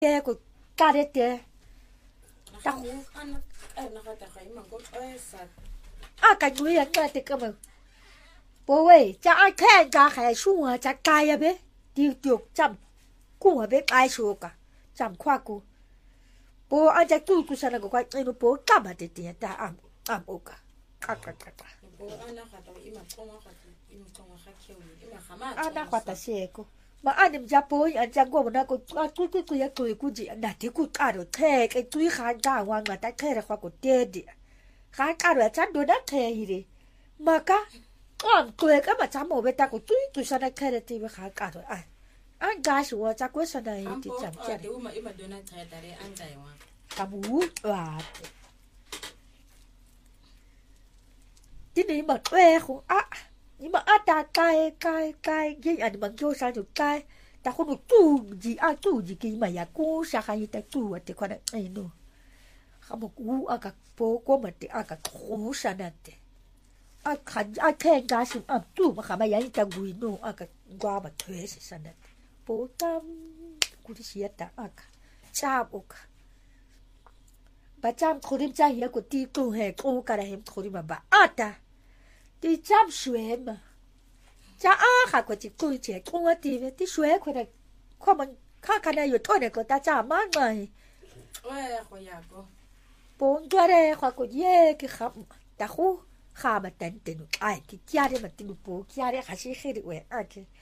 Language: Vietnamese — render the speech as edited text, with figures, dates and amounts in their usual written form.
cái của ta đấy thế ta cái người anh ta thì cơ mà bố ơi cha ai khen cha hay xuống à cha cay à bé đi được chăm cũng à bé ai xuống cả chăm khoa cô bố anh cha tu tu sao nó quay nó bố cắm à thế ta am ok cả bố anh nó khát tôi ima không khát kêu ima anh nó khát ta xe cô mà anh em cha bố anh cha cô mà nó cô gì anh đã thấy cô cả rồi thế cái túi khăn cả hoàng mà ta thế là khoa cô tê đi khăn cả rồi cha đôi đất thế gì mà cả cười cái mà cha mồ về ta cô túi sao này thế thì mà khăn cả rồi anh gái số cha cô sao này thì chẳng cha ima đôi này thế tại anh gái mà kamu tí này mà không nhưng mà ta cay cái anh mà cho sao được cay ta không được tu gì kia mà ya cô sao hay ta tu thì con này nó không một cú các bố của mình thì các khổ sao nè khăn khen cá sấu tu mà mà ya ta quỳ nó các qua mà thuế sao nè bố tâm cú đi xịt ta cha bố bà chăm khổ điểm cha hiểu của ti tu hè cô cả hem khổ điểm bà ta ti chăm xuế mà cha khá của chị cô trẻ cô ti xuế của này khoa mình khá này rồi thôi này của ta cha mát mày ôi khoa ya cô bốn tuổi đây khoa của ye cái khắp ta khu khá mà tên ai cái cha đấy mà tên bố cha đấy khá sĩ khi được vậy cái